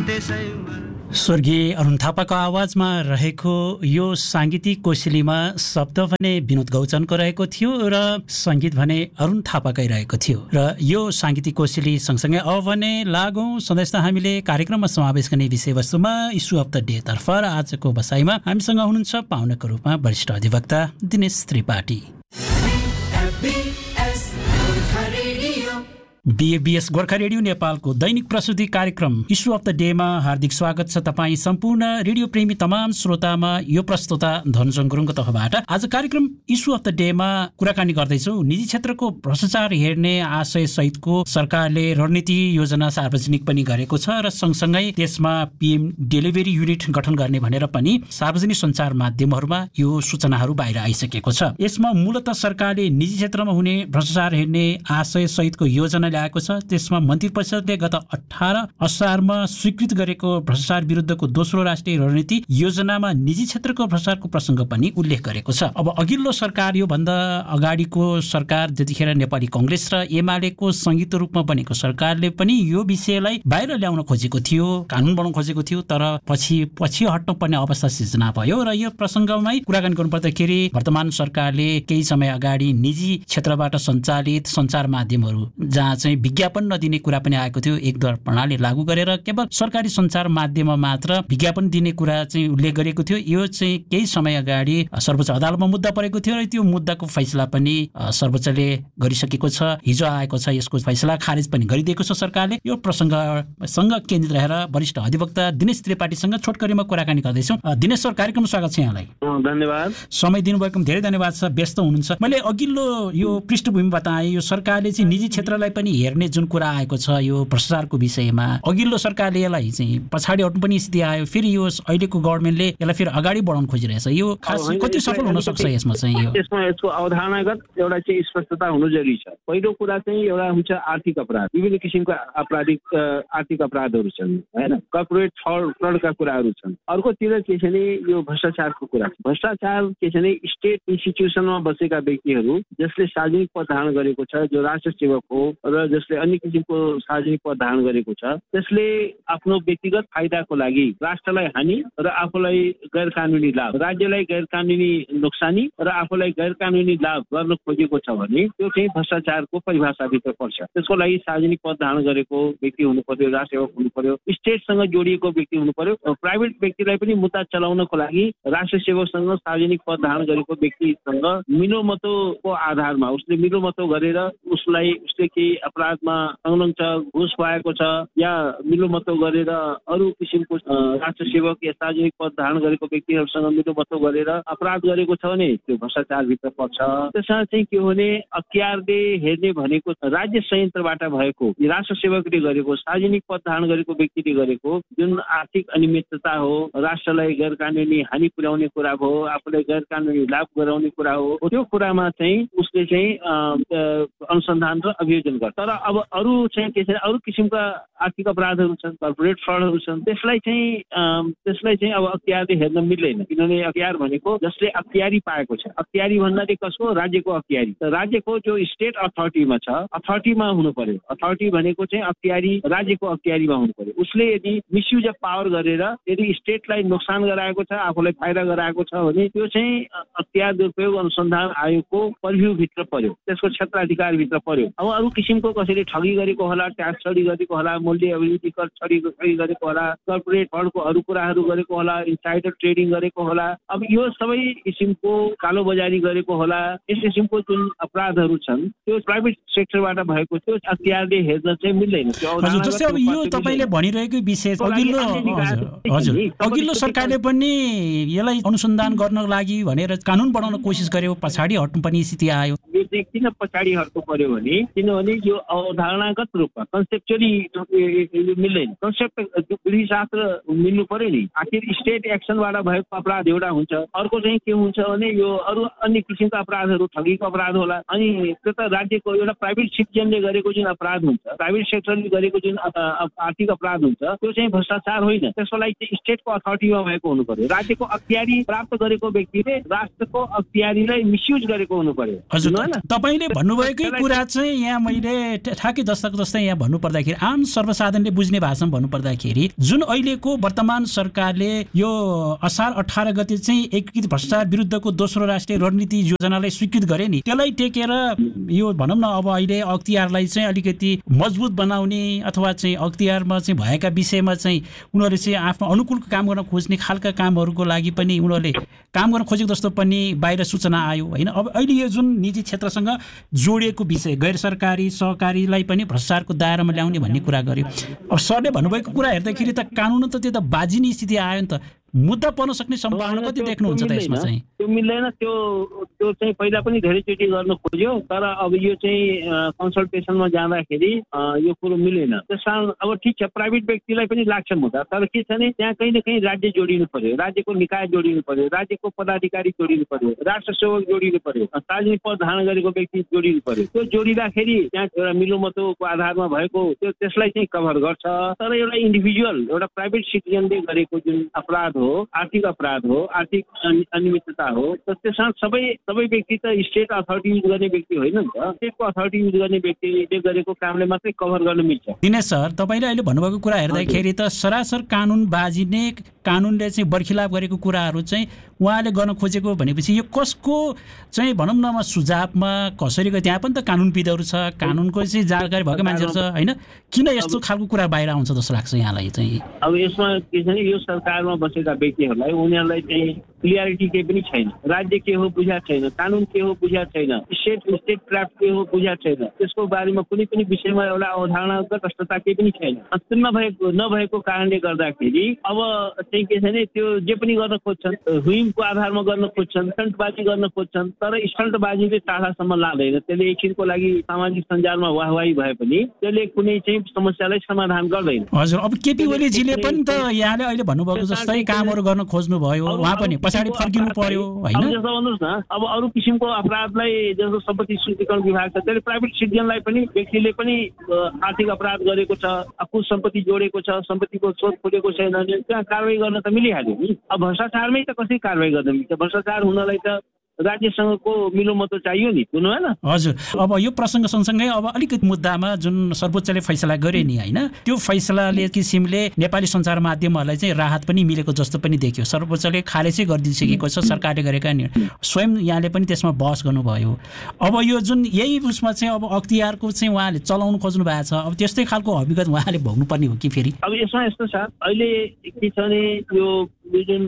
स्वर्गीय अरुण थापाको आवाजमा रहेको यो साङ्गीतिक कोसेलीमा शब्द भने विनोद गौचनको रहेको थियो र सङ्गीत भने अरुण थापाकै रहेको थियो। र यो साङ्गीतिक कोसेली सँगसँगै अब भने लागौँ सधैँ हामीले कार्यक्रममा समावेश गर्ने विषयवस्तुमा इस्यु अफ द डे तर्फ। र आजको बसाइमा हामीसँग हुनुहुन्छ पाहुनाको रूपमा वरिष्ठ अधिवक्ता दिनेश त्रिपाठी। बीएबीएस गोर्खा रेडियो नेपालको दैनिक प्रस्तुति कार्यक्रम इस्यु अफ द डेमा हार्दिक स्वागत छ तपाईँ सम्पूर्ण रेडियो प्रेमी तमाम श्रोतामा। यो प्रस्तुता धनजङ गुरुङको तर्फबाट आज कार्यक्रम इस्यु अफ द डेमा कुराकानी गर्दैछौँ। निजी क्षेत्रको भ्रष्टाचार हेर्ने आशय सहितको सरकारले रणनीति योजना सार्वजनिक पनि गरेको छ र सँगसँगै त्यसमा पीएम डेलिभरी युनिट गठन गर्ने भनेर पनि सार्वजनिक सञ्चार माध्यमहरूमा यो सूचनाहरू बाहिर आइसकेको छ। यसमा मूलतः सरकारले निजी क्षेत्रमा हुने भ्रष्टाचार हेर्ने आशय सहितको योजना ल्याएको छ। त्यसमा मन्त्री परिषदले गत 18 असारमा स्वीकृत गरेको भ्रष्टाचार विरुद्धको दोस्रो राष्ट्रिय रणनीति योजनामा निजी क्षेत्रको भ्रष्टाचारको प्रसङ्ग पनि उल्लेख गरेको छ। अब अघिल्लो सरकार योभन्दा अगाडिको सरकार जतिखेर नेपाली कांग्रेस र एमालेको संयुक्त रूपमा बनेको सरकारले पनि यो विषयलाई बाहिर ल्याउन खोजेको थियो, कानुन बनाउन खोजेको थियो, तर पछि हट्नु पर्ने अवस्था सिर्जना भयो। र यो प्रसङ्गमै कुराकानी गर्नुपर्दाखेरि वर्तमान सरकारले केही समय अगाडि निजी क्षेत्रबाट सञ्चालित सञ्चार माध्यमहरू जहाँ चाहिँ विज्ञापन नदिने कुरा पनि आएको थियो, एकदर प्रणाली लागू गरेर केवल सरकारी सञ्चार माध्यममा मात्र विज्ञापन दिने कुरा चाहिँ उल्लेख गरेको थियो। यो चाहिँ केही समय अगाडि सर्वोच्च अदालतमा मुद्दा परेको थियो र त्यो मुद्दाको फैसला पनि सर्वोच्चले गरिसकेको छ। हिजो आएको छ, यसको फैसला खारेज पनि गरिदिएको छ सरकारले। यो प्रसङ्गसँग केन्द्रित रहेर वरिष्ठ अधिवक्ता दिनेश त्रिपाठीसँग छोटकरीमा कुराकानी गर्दैछौँ। दिनेश सर, कार्यक्रम स्वागत छ यहाँलाई। धन्यवाद। समय दिनुभएको धेरै धन्यवाद छ, व्यस्त हुनुहुन्छ। मैले अघिल्लो यो पृष्ठभूमि बताएँ, यो सरकारले चाहिँ निजी क्षेत्रलाई पनि हेर्ने जुन कुरा आएको छ यो भ्रष्टाचारको विषयमा, अघिल्लो सरकारले यसलाई चाहिँ पछाडि हट्नु पनि स्थिति आयो, फेरि यो अहिलेको गभर्नमेन्टले यसलाई फेरि अगाडि बढाउन खोजिरहेछ। यो खास कति सफल हुन सक्छ यसमा चाहिँ? यसको अवधारणागत एउटा चाहिँ स्पष्टता हुनु जरुरी छ। पहिलो कुरा चाहिँ एउटा हुन्छ आर्थिक अपराध, विभिन्न किसिमका आर्थिक अपराधहरू छन् हैन, कर्पोरेट फ्रडका कुराहरू छन्। अर्कोतिर के छ भने यो भ्रष्टाचारको कुरा छ। भ्रष्टाचार के छ भने स्टेट इन्स्टिट्युसनमा बसेका व्यक्तिहरू जसले सार्वजनिक पद धारण गरेको छ, जो राष्ट्र सेवक हो र जसले अन्य किसिमको सार्वजनिक पद धारण गरेको छ, त्यसले आफ्नो व्यक्तिगत फाइदाको लागि राष्ट्रलाई हानि र आफूलाई गैर कानुनी लाभ, राज्यलाई गैर कानुनी नोक्सानी र आफूलाई गैर कानुनी लाभ गर्न खोजेको छ भने त्यो चाहिँ भ्रष्टाचारको परिभाषाभित्र पर्छ। त्यसको लागि सार्वजनिक पद धारण गरेको व्यक्ति हुनु पर्यो, राष्ट्र सेवक हुनु पर्यो, स्टेटसँग जोडिएको व्यक्ति हुनु पर्यो। प्राइभेट व्यक्तिलाई पनि मुद्दा चलाउनको लागि राष्ट्र सेवकसँग सार्वजनिक पद धारण गरेको व्यक्तिसँग मिलोमतोको आधारमा उसले मिलोमतो गरेर उसले केही अपराधमा संलग्न छ, घुस खुवाएको छ या मिलोमतो गरेर अरू किसिमको राष्ट्र सेवक या सार्वजनिक पद धारण गरेको व्यक्तिहरूसँग मिलोमतो गरेर अपराध गरेको छ भने त्यो भ्रष्टाचारभित्र पर्छ। त्यसमा चाहिँ के हो भने अख्तियारले हेर्ने भनेको राज्य संयन्त्रबाट भएको राष्ट्र सेवकले गरेको सार्वजनिक पद धारण गरेको व्यक्तिले गरेको जुन आर्थिक अनियमितता हो, राष्ट्रलाई गैर कानुनी हानि पुर्याउने कुरा हो, आफूलाई गैर कानुनी लाभ गराउने कुरा हो, त्यो कुरामा चाहिँ उसले चाहिँ अनुसन्धान र अभियोजन गर्छ। तर अब अरू चाहिँ के छ, अरू किसिमका आर्थिक अपराधहरू छन्, कर्पोरेट फ्रडहरू छन्, त्यसलाई चाहिँ अब अख्तियारले हेर्न मिल्दैन। किनभने अख्तियार भनेको जसले अख्तियारी पाएको छ, अख्तियारी भन्नाले कसको? राज्यको अख्तियारी। राज्यको जो स्टेट अथोरिटीमा छ, अथोरिटीमा हुनु पर्यो। अथोरिटी भनेको चाहिँ अख्तियारी राज्यको अख्तियारीमा हुनु पर्यो। उसले यदि मिसयुज अफ पावर गरेर यदि स्टेटलाई नोक्सान गराएको छ, आफूलाई फाइदा गराएको छ भने त्यो चाहिँ अख्तियार दुरुपयोग अनुसन्धान आयोगको पर्भ्यूभित्र पर्यो, त्यसको क्षेत्राधिकारभित्र पर्यो। अब अरू किसिमको कसैले ठगी गरेको होला, ट्याक्स चोरी गरेको होला, मूल्य अभिवृद्धि कर चोरी गरेको होला, कर्पोरेट फ्रडको अरू कुराहरू गरेको होला, इन्साइडर ट्रेडिङ गरेको होला, अब यो सबै किसिमको कालो बजारी गरेको होला। यस किसिमको जुन अपराधहरू छन् त्यो प्राइभेट सेक्टरबाट भएको त्यो अख्तियारले हेर्न चाहिँ मिल्दैन। जस्तै अब यो तपाईले भनिरहेको विषय अघिल्लो सरकारले पनि यसलाई अनुसन्धान गर्नको लागि भनेर कानुन बनाउन कोसिस गर्यो, पछाडि हट्नुपर्ने स्थिति आयो। यो चाहिँ किन पछाडि हट्नु पर्यो भने किनभने यो अवधारणागत रूपमा कन्सेप्चुअली मिल्दैन। कन्सेप्ट विधिशास्त्र मिल्नु पर्यो नि। आखिर स्टेट एक्सनबाट भएको अपराध एउटा हुन्छ, अर्को चाहिँ के हुन्छ भने यो अरू अन्य किसिमका अपराधहरू, ठगीको अपराध होला, अनि त्यो त राज्यको एउटा प्राइभेट सिटिजनले गरेको जुन अपराध हुन्छ, प्राइभेट सेक्टरले गरेको जुन आर्थिक अपराध हुन्छ त्यो चाहिँ भ्रष्टाचार होइन। त्यसको लागि चाहिँ स्टेटको अथोरिटीमा भएको हुनु पर्यो। राज्यको अख्तियारी प्राप्त गरेको व्यक्तिले राष्ट्रको अख्तियारीलाई मिसयुज गरेको हुनु पर्यो। हजुर, तपाईले भन्नुभएकै कुरा चाहिँ यहाँ मैले ठ्याक्कै जस्तै यहाँ भन्नुपर्दाखेरि आम सर्वसाधारणले बुझ्ने भाषामा भन्नुपर्दाखेरि जुन अहिलेको वर्तमान सरकारले यो असार 18 गते चाहिँ एकीकृत भ्रष्टाचार विरुद्धको दोस्रो राष्ट्रिय रणनीति योजनालाई स्वीकृत गरे नि, त्यसलाई टेकेर यो भनौँ न अब अहिले अख्तियारलाई चाहिँ अलिकति मजबुत बनाउने अथवा चाहिँ अख्तियारमा चाहिँ भएका विषयमा चाहिँ उनीहरूले चाहिँ आफ्नो अनुकूलको काम गर्न खोज्ने खालका कामहरूको लागि पनि उनीहरूले काम गर्न खोजेको जस्तो पनि बाहिर सूचना आयो होइन। अब अहिले यो जुन निजी क्षेत्रसँग जोडिएको विषय गैर सरकारी सहकारीलाई पनि भ्रष्टाचारको दायरामा ल्याउने भन्ने कुरा गर्यो। अब सरले भन्नुभएको कुरा हेर्दाखेरि त कानुन त त्यो त बाजिने स्थिति आयो नि त, मुद्दा पर्न सक्ने सम्भावना कति देख्नुहुन्छ त यसमा चाहिँ? त्यो मिल्दैन, त्यो चाहिँ पहिला पनि धेरैचोटि गर्न खोज्यो, तर अब यो चाहिँ कन्सल्टेसनमा जाँदाखेरि यो कुरो मिलेन। त्यस कारण अब ठिक छ प्राइभेट व्यक्तिलाई पनि लाग्छ मुद्दा, तर के छ भने त्यहाँ कहीँ न कहीँ राज्य जोडिनु पर्यो, राज्यको निकाय जोडिनु पर्यो, राज्यको पदाधिकारी जोडिनु पर्यो, राष्ट्र सेवक जोडिनु पर्यो, सार्वजनिक पद धारण गरेको व्यक्ति जोडिनु पर्यो। त्यो जोडिँदाखेरि त्यहाँ एउटा मिलोमतोको आधारमा भएको त्यो त्यसलाई चाहिँ कभर गर्छ। तर एउटा इन्डिभिजुअल एउटा प्राइभेट सिटिजनले गरेको जुन अपराध हो, आर्थिक अपराध हो, आर्थिक अनियमितता हो, त्यसमा सबै व्यक्ति त स्टेट अथोरिटी युज गर्ने व्यक्ति होइन नि त। स्टेटको अथोरिटी युज गर्ने व्यक्तिले गरेको कामले मात्रै कभर गर्न मिल्छ। दिनेश सर, तपाईँले अहिले भन्नुभएको कुरा हेर्दाखेरि त सरासर कानुन बाजिने, कानुनले चाहिँ बर्खिलाप गरेको कुराहरू चाहिँ उहाँले गर्न खोजेको भनेपछि यो कसको चाहिँ भनौँ न सुझावमा कसरी त्यहाँ पनि त कानुनविदहरू छ, कानुनको चाहिँ जानकारी भएको मान्छेहरू छ होइन, किन यस्तो खालको कुरा बाहिर आउँछ जस्तो लाग्छ यहाँलाई चाहिँ? अब यसमा के छ भने यो सरकारमा बसेका व्यक्तिहरूलाई उनीहरूलाई चाहिँ क्लियरिटी केही पनि छैन, राज्य के हो बुझाएको छैन, कानुन के हो बुझाएको छैन, स्टेट क्राफ्ट के हो बुझाएको छैन, त्यसको बारेमा कुनै पनि विषयमा एउटा अवधारणागत स्पष्टता केही पनि छैन। नभएको कारणले गर्दाखेरि अब चाहिँ के छ भने त्यो जे पनि गर्न खोज्छन्, हुइमको आधारमा गर्न खोज्छन्, स्टन्टबाजी गर्न खोज्छन्, तर स्टन्टबाजीले टाढासम्म लाँदैन। त्यसले एकछिनको लागि सामाजिक सञ्जालमा वाहवाही भए पनि त्यसले कुनै चाहिँ समस्यालाई समाधान गर्दैन। हजुर, अब केपी ओलीजीले पनि त यहाँले अहिले भन्नुभएको जस्तै कामहरू गर्न खोज्नु भयो, उहाँ पनि पछाडि फर्किनु पर्यो होइन। जस्तो भन्नुहोस् न, अब अरू किसिमको अपराधलाई जस्तो सम्पत्ति शुद्धिकरण विभाग छ, त्यसले प्राइभेट सिटिजनलाई पनि व्यक्तिले पनि आर्थिक अपराध गरेको छ, कुछ सम्पत्ति जोडेको छ, सम्पत्तिको स्रोत खोलेको छैन भने त्यहाँ कारवाही गर्न त मिलिहाल्यो नि। अब भ्रष्टाचारमै त कसरी कारवाही गर्न मिल्छ? भ्रष्टाचार हुनलाई त राज्यसँगको मिलोमतो चाहियो नि, बुझ्नु भएन? हजुर, अब यो प्रसङ्ग सँगसँगै अब अलिकति मुद्दामा जुन सर्वोच्चले फैसला गरे नि होइन, त्यो फैसलाले किसिमले नेपाली सञ्चार माध्यमहरूलाई चाहिँ राहत पनि मिलेको जस्तो पनि देखियो। सर्वोच्चले खारेजै गरिदिइसकेको छ सरकारले गरेका निर्णय, स्वयं यहाँले पनि त्यसमा बहस गर्नुभयो। अब यो जुन यही उसमा चाहिँ अब अख्तियारको चाहिँ उहाँले चलाउनु खोज्नु भएको छ, अब त्यस्तै खालको हकीकत उहाँले भोग्नुपर्ने हो कि फेरि? अब यसमा यस्तो छ, अहिले के छ भने यो जुन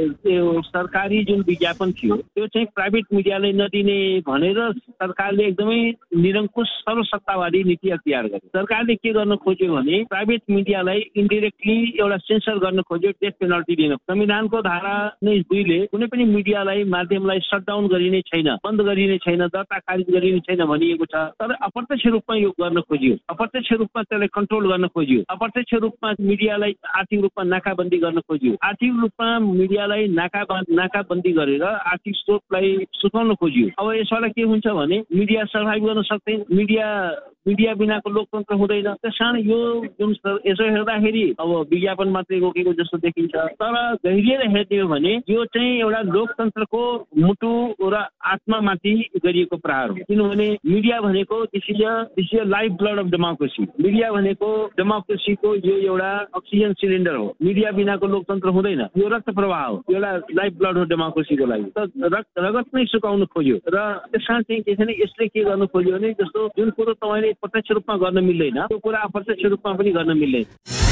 सरकारी जुन विज्ञापन थियो त्यो चाहिँ प्राइभेट मिडियाले नदिने भनेर सरकारले एकदमै निरङ्कुश सर्वसत्तावादी नीति अख्तियार गर्यो। सरकारले के गर्न खोज्यो भने प्राइभेट मिडियालाई इन्डिरेक्टली एउटा सेन्सर गर्न खोज्यो, डेथ पेनल्टी दिन। संविधानको धारा 2ले कुनै पनि मिडियालाई माध्यमलाई सटडाउन गरिने छैन, बन्द गरिने छैन, दर्ता खारिज गरिने छैन भनिएको छ। तर अप्रत्यक्ष रूपमा यो गर्न खोजियो, अप्रत्यक्ष रूपमा त्यसलाई कन्ट्रोल गर्न खोजियो, अप्रत्यक्ष रूपमा मिडियालाई आर्थिक रूपमा नाकाबन्दी गर्न खोजियो, आर्थिक रूपमा मिडियालाई नाकाबन्दी गरेर आर्थिक स्रोतलाई सुकाउन खोजियो। अब यसबाट के हुन्छ भने मिडिया सर्भाइभ गर्न सक्दैन, मिडिया बिनाको लोकतन्त्र हुँदैन। त्यसकारण यो जुन यसो हेर्दाखेरि अब विज्ञापन मात्रै रोकेको जस्तो देखिन्छ, तर गहिरिएर हेर्ने हो भने यो चाहिँ एउटा लोकतन्त्रको मुटु र आत्मामाथि गरिएको प्रहार हो। किनभने मिडिया भनेको this is life blood of democracy. Media भनेको डेमोक्रेसीको यो एउटा अक्सिजन सिलिन्डर हो। मिडिया बिनाको लोकतन्त्र हुँदैन, यो रक्त प्रवाह हो, यो एउटा लाइफ ब्लड हो डेमोक्रेसीको लागि। रगत नै सुकाउनु खोज्यो र त्यसमा चाहिँ के छ भने यसले के गर्नु खोज्यो भने जस्तो जुन कुरो तपाईँले प्रत्यक्ष रूपमा गर्न मिल्दैन त्यो कुरा अप्रत्यक्ष रूपमा पनि गर्न मिल्दैन।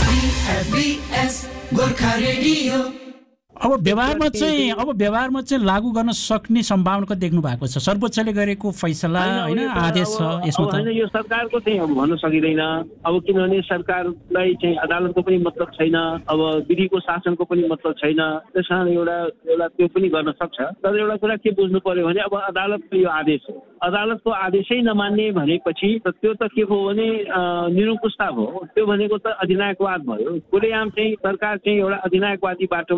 अब व्यवहारमा चाहिँ लागू गर्न सक्ने सम्भावना कति देख्नु भएको छ? सर्वोच्चले गरेको फैसला होइन, आदेश छ यसमा त यो सरकारको चाहिँ अब भन्न सकिँदैन। अब किनभने सरकारलाई चाहिँ अदालतको पनि मतलब छैन, अब विधिको शासनको पनि मतलब छैन। त्यसकारण एउटा त्यो पनि गर्न सक्छ। तर एउटा कुरा के बुझ्नु पर्यो भने अब अदालतको यो आदेश हो, अदालतको आदेशै नमान्ने भनेपछि त्यो त के भयो भने निरङ्कुशता भयो। त्यो भनेको त अधिनायकवाद भयो। खुलेआम चाहिँ सरकार चाहिँ एउटा अधिनायकवादी बाटोमा गएको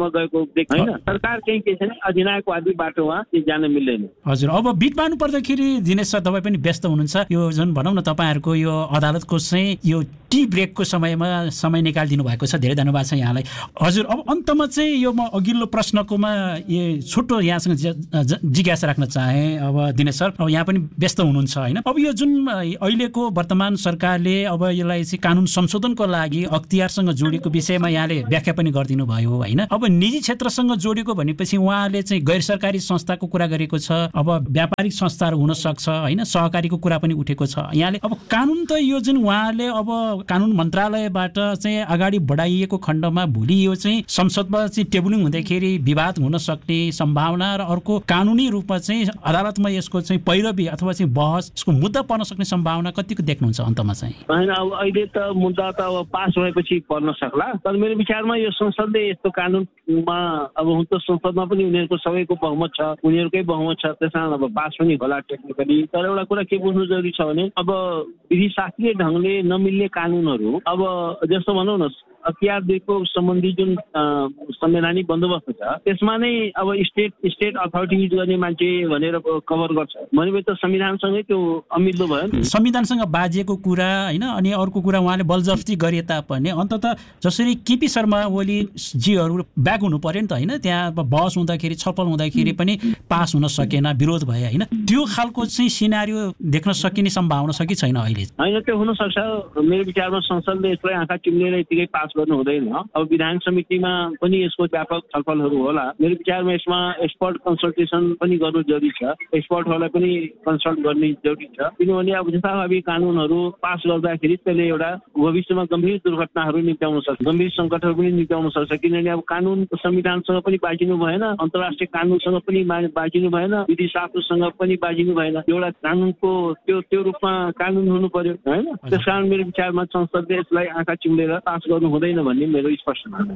देख हैन सरकार चाहिँ के छ भने अधिनायकवादी बाटोमा जान मिल्दैन। हजुर अब बिट पार्नु पर्दाखेरि दिनेश सर तपाईँ पनि व्यस्त हुनुहुन्छ यो जुन भनौँ न तपाईँहरूको यो अदालतको चाहिँ यो टी ब्रेकको समयमा समय निकालिदिनु भएको छ धेरै धन्यवाद छ यहाँलाई। हजुर अब अन्तमा चाहिँ यो म अघिल्लो प्रश्नकोमा छोटो यहाँसँग जिज्ञासा राख्न चाहे अब दिनेश सर अब यहाँ पनि व्यस्त हुनुहुन्छ होइन अब यो जुन अहिलेको वर्तमान सरकारले अब यसलाई चाहिँ कानुन संशोधनको लागि अख्तियारसँग जोडिएको विषयमा यहाँले व्याख्या पनि गरिदिनु भयो होइन अब निजी क्षेत्रसँग जोडिएको भनेपछि उहाँले चाहिँ गैर सरकारी संस्थाको कुरा गरेको छ अब व्यापारिक संस्थाहरू हुन सक्छ होइन सहकारीको कुरा पनि उठेको छ यहाँले अब कानुन त यो जुन उहाँले अब कानुन मन्त्रालयबाट चाहिँ अगाडि बढाइएको खण्डमा भोलि यो चाहिँ संसदमा चाहिँ टेबुलिङ हुँदाखेरि विवाद हुन सक्ने सम्भावना र अर्को कानुनी रूपमा चाहिँ अदालतमा यसको चाहिँ पैरवी अथवा चाहिँ बहस यसको मुद्दा पर्न सक्ने सम्भावना कतिको देख्नुहुन्छ अन्तमा चाहिँ? होइन अब अहिले त मुद्दा त अब पास भएपछि पर्न सक्ला तर मेरो विचारमा यो संसदले यस्तो कानुनमा अब हुन त संसदमा पनि उनीहरूको सबैको बहुमत छ उनीहरूकै बहुमत छ त्यसमा अब पास पनि होला टेक्निकली तर एउटा कुरा के बुझ्नु जरुरी छ भने अब विधिशास्त्रीय ढङ्गले नमिल्ने कानुनहरू अब जस्तो भनौँ न अख्तियार दिएको सम्बन्धी जुन संवैधानिक बन्दोबस्त छ त्यसमा नै अब स्टेट अथोरिटी युज गर्ने मान्छे भनेर कभर गर्छ भनेपछि त संविधानसँगै त्यो अमिल्दो भयो नि। संविधानसँग बाजिएको कुरा होइन अनि अर्को कुरा उहाँले बलजफ्ती गरे तापनि अन्ततः जसरी केपी शर्मा ओली जीहरू ब्याक हुनु पर्यो नि त होइन त्यहाँ बहस हुँदाखेरि छलफल हुँदाखेरि पनि पास हुन सकेन विरोध भयो होइन त्यो खालको चाहिँ सिनारियो देख्न सकिने सम्भावना छ कि छैन अहिले? होइन त्यो हुन सक्छ मेरो विचारमा संसदले यसलाई आँखा चिम्लेर यतिकै पास गर्नु हुँदैन अब विधान समितिमा पनि यसको व्यापक छलफलहरू होला मेरो विचारमा यसमा एक्सपर्ट कन्सल्टेसन पनि गर्नु जरुरी छ एक्सपर्टहरूलाई पनि कन्सल्ट गर्ने जरुरी छ किनभने अब जथाभावी कानुनहरू पास गर्दाखेरि त्यसले एउटा भविष्यमा गम्भीर दुर्घटनाहरू निम्त्याउन सक्छ गम्भीर सङ्कटहरू पनि निम्त्याउन सक्छ किनभने अब कानुन संविधानसँग पनि बाजिनु भएन अन्तर्राष्ट्रिय कानुनसँग पनि बाजिनु भएन विधिशास्त्रसँग पनि बाजिनु भएन एउटा कानुनको त्यो रूपमा कानुन हुनु पर्यो होइन त्यस कारण मेरो विचारमा संसदले यसलाई आँखा चिम्लेर पास गर्नु हुँदैन भन्ने मेरो स्पष्ट धारणा।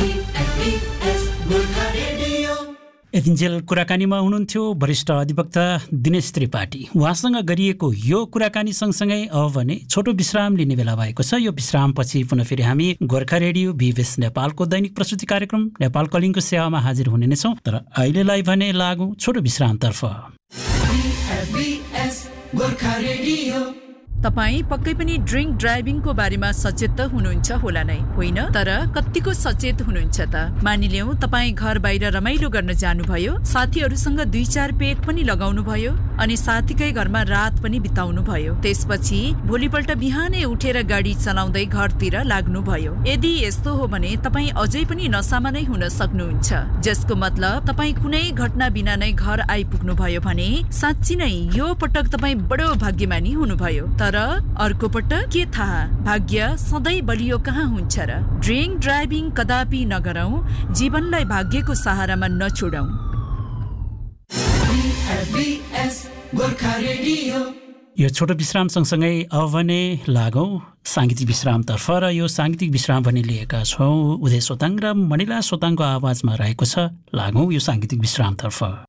यतिन्जेल कुराकानीमा हुनुहुन्थ्यो वरिष्ठ अधिवक्ता दिनेश त्रिपाठी उहाँसँग गरिएको यो कुराकानी सँगसँगै अब भने छोटो विश्राम लिने बेला भएको छ यो विश्रामपछि पुनः फेरि हामी गोर्खा रेडियो भिभेस नेपालको दैनिक प्रस्तुति कार्यक्रम नेपाल कलिङको सेवामा हाजिर हुने नै छौँ तर अहिलेलाई भने लागौँ छोटो विश्रामतर्फ। तपाईँ पक्कै पनि ड्रिङ्क ड्राइभिङको बारेमा सचेत त हुनुहुन्छ होला नै होइन तर कतिको सचेत हुनुहुन्छ त मानिलियौँ तपाईँ घर बाहिर रमाइलो गर्न जानुभयो साथीहरूसँग 2-4 पेग पनि लगाउनु भयो अनि साथीकै घरमा रात पनि बिताउनु भयो त्यसपछि भोलिपल्ट बिहानै उठेर गाडी चलाउँदै घरतिर लाग्नु भयो यदि यस्तो हो भने तपाईँ अझै पनि नसामा नै हुन सक्नुहुन्छ जसको मतलब तपाईँ कुनै घटना बिना नै घर आइपुग्नु भयो भने साँच्ची नै यो पटक तपाईँ बडो भाग्यमानी हुनुभयो तर अर्को पटक के थाहा भाग्य सधैँ बलियो कहाँ हुन्छ र ड्रिङ्क ड्राइभिङ कदापि नगरौं जीवनलाई भाग्यको सहारामा नछोडौं। यो छोटो विश्राम सँगसँगै अब भने लागौँ साङ्गीतिक विश्रामतर्फ र यो साङ्गीतिक विश्राम पनि लिएका छौँ उदय सोताङ र मणिला सोताङको आवाजमा रहेको छ लागौँ यो साङ्गीतिक विश्रामतर्फ।